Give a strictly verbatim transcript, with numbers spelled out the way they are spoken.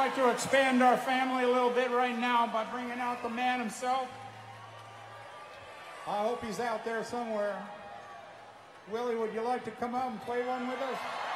like to expand our family a little bit right now by bringing out the man himself. I hope he's out there somewhere. Willie, would you like to come out and play one with us?